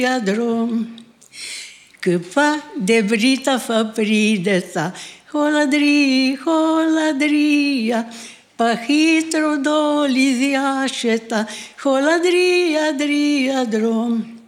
drum. Câpa de brita făprideta, holadria, pahitro doliziașeta, holadria drum.